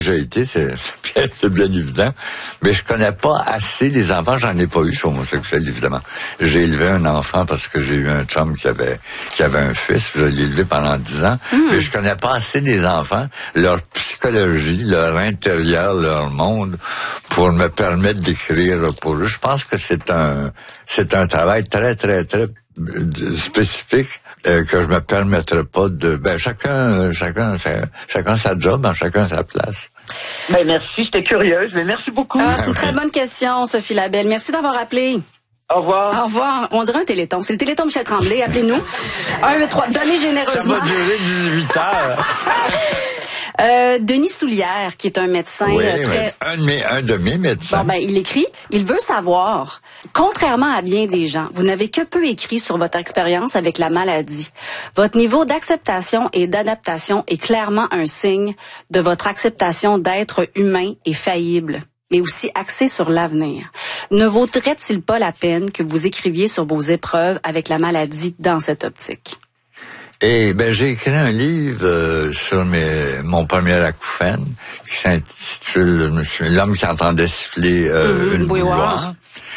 J'ai été, c'est bien évident, mais je connais pas assez les enfants. J'en ai pas eu, je suis homosexuel, évidemment. J'ai élevé un enfant parce que j'ai eu un chum qui avait un fils. Je l'ai élevé pendant 10 ans, mais je connais pas assez les enfants, leur psychologie, leur intérieur, leur monde, pour me permettre d'écrire pour eux. Je pense que c'est un travail très, très, très spécifique. Que je me permettrai pas de... chacun sa job, chacun sa place. Merci, j'étais curieuse, mais merci beaucoup. C'est une très bonne question, Sophie Labelle. Merci d'avoir appelé. Au revoir. Au revoir. On dirait un téléthon. C'est le téléthon Michel Tremblay. Appelez-nous. 1, 3, donnez généreusement. Ça va durer 18 heures. Denis Soulière, qui est un médecin très... Un de mes médecins. Il écrit, il veut savoir, contrairement à bien des gens, vous n'avez que peu écrit sur votre expérience avec la maladie. Votre niveau d'acceptation et d'adaptation est clairement un signe de votre acceptation d'être humain et faillible, mais aussi axé sur l'avenir. Ne vaudrait-il pas la peine que vous écriviez sur vos épreuves avec la maladie dans cette optique? J'ai écrit un livre sur mon premier acouphène qui s'intitule L'homme qui entendait siffler une bouilloire.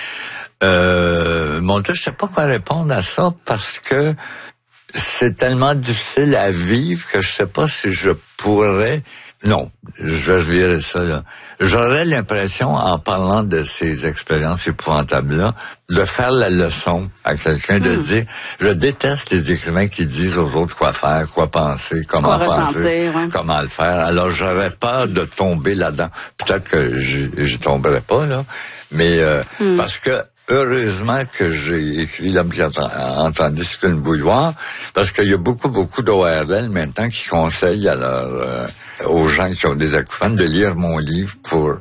Mon Dieu, je sais pas quoi répondre à ça parce que c'est tellement difficile à vivre que je sais pas si je pourrais. Non, je vais virer ça, là. J'aurais l'impression, en parlant de ces expériences épouvantables-là, de faire la leçon à quelqu'un, de dire, je déteste les écrivains qui disent aux autres quoi faire, quoi penser, comment penser, comment le faire. Alors, j'aurais peur de tomber là-dedans. Peut-être que j'y tomberais pas, là, mais parce que heureusement que j'ai écrit L'homme qui entendait siffler une bouilloire, parce qu'il y a beaucoup d'ORL maintenant qui conseillent aux gens qui ont des acouphènes de lire mon livre pour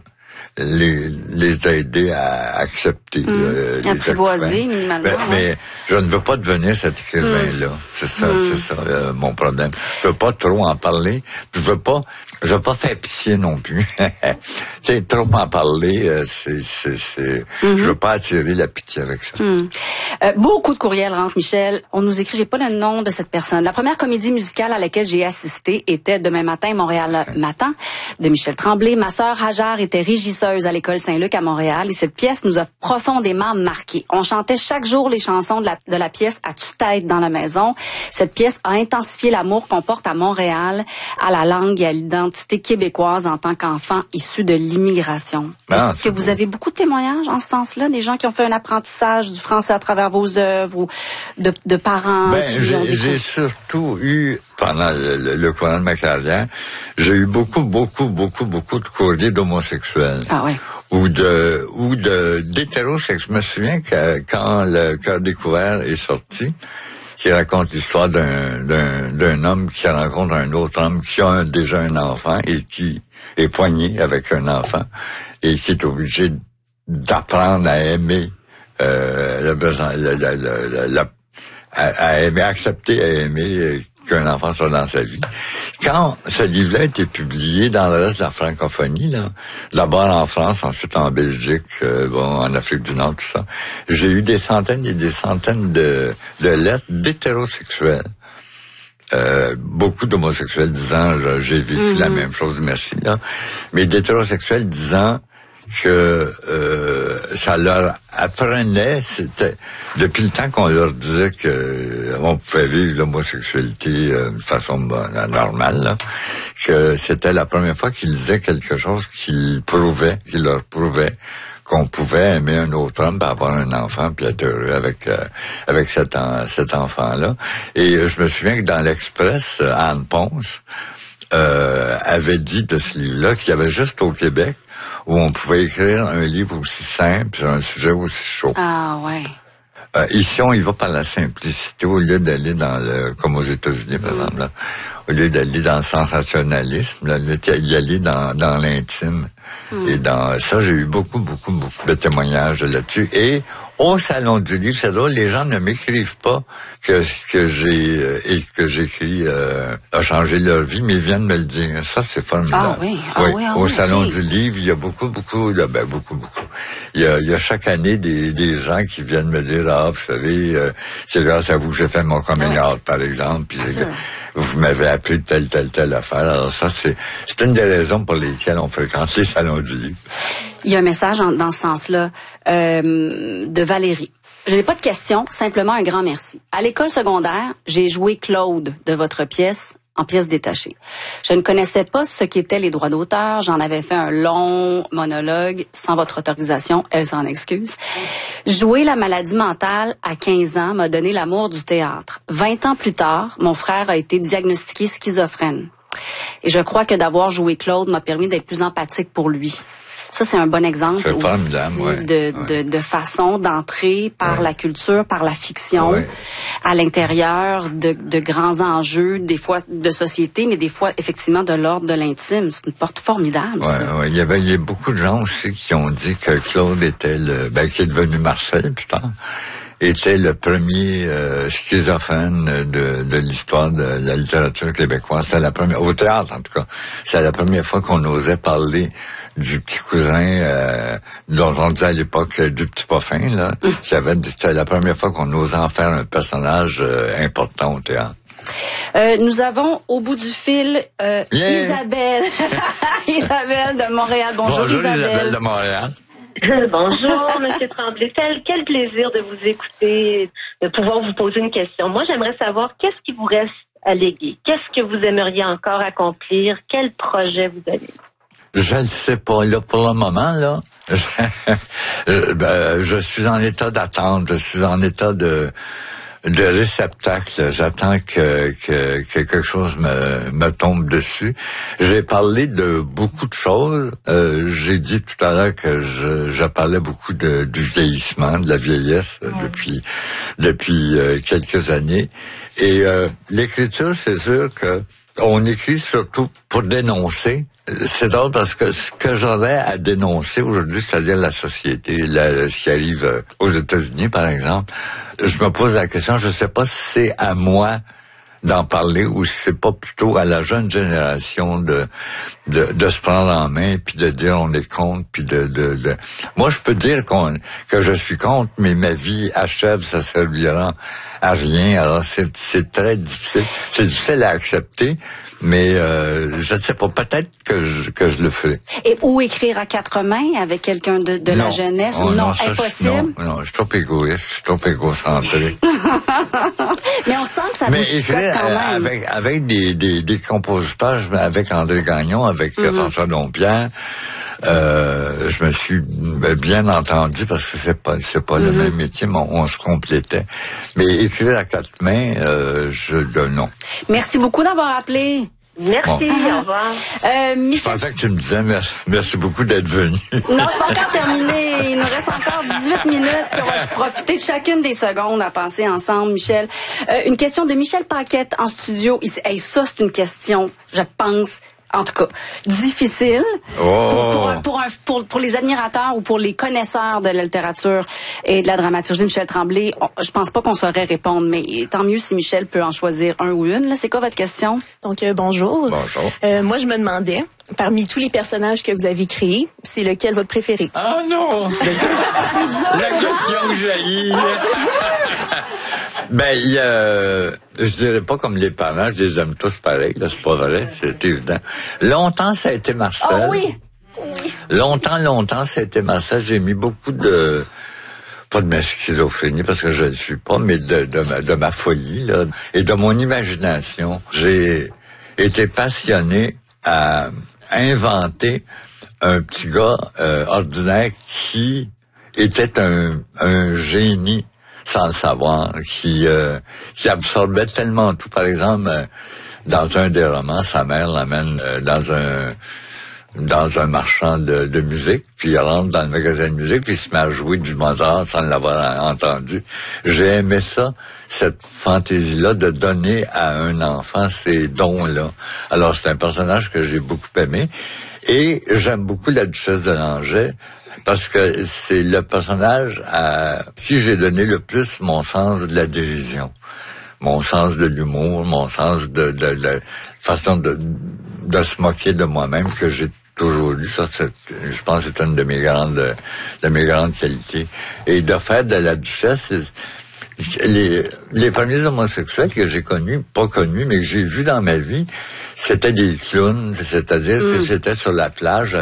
les aider à accepter les apprivoiser minimalement. Mais je ne veux pas devenir cet écrivain-là. C'est ça mon problème. Je veux pas trop en parler. Je veux pas faire pitié non plus. Tu sais, trop en parler, je veux pas attirer la pitié avec ça. Beaucoup de courriels rentrent, Michel. On nous écrit, j'ai pas le nom de cette personne. La première comédie musicale à laquelle j'ai assisté était Demain matin, Montréal matin, de Michel Tremblay. Ma sœur Hajar était régisseuse à l'école Saint-Luc à Montréal et cette pièce nous a profondément marqués. On chantait chaque jour les chansons de la pièce à tue-tête dans la maison. Cette pièce a intensifié l'amour qu'on porte à Montréal, à la langue et à l'identité québécoise en tant qu'enfant issu de l'immigration. Est-ce que vous avez beaucoup de témoignages en ce sens-là, des gens qui ont fait un apprentissage du français à travers vos œuvres ou de parents j'ai surtout eu, pendant le courant de ma carrière, j'ai eu beaucoup de courriers d'homosexuels. Ah ouais. Ou d'hétérosexuels. Je me souviens que quand le Cœur découvert est sorti, qui raconte l'histoire d'un homme qui rencontre un autre homme qui a déjà un enfant et qui est poigné avec un enfant et qui est obligé d'apprendre à aimer accepter à aimer qu'un enfant soit dans sa vie. Quand ce livre-là a été publié dans le reste de la francophonie, là, d'abord en France, ensuite en Belgique, en Afrique du Nord, tout ça, j'ai eu des centaines et des centaines de lettres d'hétérosexuels. Beaucoup d'homosexuels disant j'ai vécu la même chose, merci, là, mais d'hétérosexuels disant que ça leur apprenait, c'était depuis le temps qu'on leur disait que on pouvait vivre l'homosexualité de façon normale, là, que c'était la première fois qu'ils disaient quelque chose qui leur prouvait qu'on pouvait aimer un autre homme, puis avoir un enfant, puis être heureux avec cet enfant-là. Et je me souviens que dans l'Express, Anne Ponce avait dit de ce livre-là qu'il y avait juste au Québec où on pouvait écrire un livre aussi simple sur un sujet aussi chaud. Ah ouais. Ici, on y va par la simplicité au lieu d'aller comme aux États-Unis, par exemple, là, au lieu d'aller dans le sensationnalisme, là, y aller dans l'intime. Et dans ça, j'ai eu beaucoup de témoignages là-dessus. Et au Salon du Livre, c'est drôle, les gens ne m'écrivent pas que ce que j'écris a changé leur vie, mais ils viennent me le dire. Ça, c'est formidable. Au Salon du Livre, il y a beaucoup. Il y a chaque année des gens qui viennent me dire, vous savez, c'est grâce à vous que j'ai fait mon coming out, par exemple. Puis vous m'avez appelé de telle affaire. Alors ça, c'est une des raisons pour lesquelles on fréquente les salons du livre. Il y a un message dans ce sens-là de Valérie. Je n'ai pas de questions, simplement un grand merci. À l'école secondaire, j'ai joué Claude de votre pièce en pièce détachée. Je ne connaissais pas ce qu'étaient les droits d'auteur. J'en avais fait un long monologue sans votre autorisation. Elle s'en excuse. Jouer la maladie mentale à 15 ans m'a donné l'amour du théâtre. 20 ans plus tard, mon frère a été diagnostiqué schizophrène. Et je crois que d'avoir joué Claude m'a permis d'être plus empathique pour lui. Ça, c'est un bon exemple aussi de façon d'entrer par la culture, par la fiction, à l'intérieur de grands enjeux, des fois de société, mais des fois, effectivement, de l'ordre de l'intime. C'est une porte formidable, ça. Il y a beaucoup de gens aussi qui ont dit que Claude était qui est devenu Marcel plus tard, était le premier schizophrène de l'histoire de la littérature québécoise. C'était la première, au théâtre en tout cas, c'est la première fois qu'on osait parler du petit cousin dont on disait à l'époque du petit Poffin, là, c'était la première fois qu'on osait en faire un personnage important au théâtre. Nous avons au bout du fil Isabelle. Isabelle de Montréal. Bonjour Isabelle de Montréal. Bonjour, M. Tremblay. Quel plaisir de vous écouter, de pouvoir vous poser une question. Moi, j'aimerais savoir qu'est-ce qui vous reste à léguer? Qu'est-ce que vous aimeriez encore accomplir? Quel projet vous avez? Je ne sais pas. Là, pour le moment, là, je suis en état d'attente. Je suis en état de réceptacle. J'attends que quelque chose me tombe dessus. J'ai parlé de beaucoup de choses. J'ai dit tout à l'heure que je parlais beaucoup du vieillissement, de la vieillesse depuis quelques années. Et l'écriture, c'est sûr que on écrit surtout pour dénoncer. C'est drôle parce que ce que j'aurais à dénoncer aujourd'hui, c'est-à-dire la société, ce qui arrive aux États-Unis, par exemple, je me pose la question, je ne sais pas si c'est à moi d'en parler ou si c'est pas plutôt à la jeune génération de se prendre en main puis de dire on est contre puis de moi je peux dire que je suis contre, mais ma vie achève, ça servira à rien. Alors c'est très difficile, c'est difficile à accepter. Mais je ne sais pas, peut-être que je le ferai. Et ou écrire à quatre mains avec quelqu'un de la jeunesse? Non, impossible. Non, je suis trop égoïste, je suis trop égocentré. Mais on sent que ça vous chicote quand même. Avec des compositeurs, avec André Gagnon, avec François Dompierre, je me suis bien entendu parce que c'est pas le même métier, mais on se complétait. Mais écrire à quatre mains, non. Merci beaucoup d'avoir appelé. Merci, au revoir. Je pensais que tu me disais merci beaucoup d'être venu. Non, c'est pas encore terminé. Il nous reste encore 18 minutes. On va profiter de chacune des secondes à penser ensemble, Michel. Une question de Michel Paquette en studio. Ça, c'est une question, je pense, en tout cas, difficile pour les admirateurs ou pour les connaisseurs de la littérature et de la dramaturgie de Michel Tremblay. Je pense pas qu'on saurait répondre, mais tant mieux si Michel peut en choisir un ou une. Là, c'est quoi votre question? Donc, bonjour. Bonjour. Moi, je me demandais, parmi tous les personnages que vous avez créés, c'est lequel votre préféré? Ah non! C'est dur! La question que j'ai je dirais pas comme les parents, je les aime tous pareil, là, c'est pas vrai, c'est évident. Longtemps, ça a été Marcel. Oh oui! Longtemps, ça a été Marcel. J'ai mis beaucoup pas de ma schizophrénie, parce que je ne suis pas, mais de ma folie, là, et de mon imagination. J'ai été passionné à inventer un petit gars ordinaire qui était un génie sans le savoir, qui absorbait tellement tout. Par exemple, dans un des romans, sa mère l'amène dans un marchand de musique, puis il rentre dans le magasin de musique, puis il se met à jouer du Mozart sans l'avoir entendu. J'ai aimé ça, cette fantaisie-là, de donner à un enfant ces dons-là. Alors, c'est un personnage que j'ai beaucoup aimé. Et j'aime beaucoup la duchesse de Langeais, parce que c'est le personnage à qui j'ai donné le plus mon sens de la dérision, mon sens de l'humour, mon sens de façon de se moquer de moi-même que j'ai toujours eu. Ça, je pense que c'est une de mes grandes qualités. Et de faire de la duchesse, Les premiers homosexuels que j'ai connus, pas connus, mais que j'ai vus dans ma vie, c'était des clowns, c'est-à-dire que c'était sur la plage